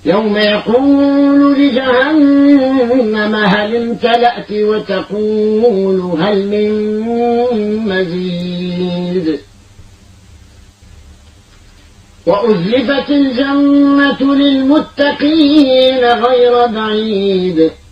يوم يقول لجهنم هل امتلأت وتقول هل من مزيد وأزلفت الجنة للمتقين غير بعيد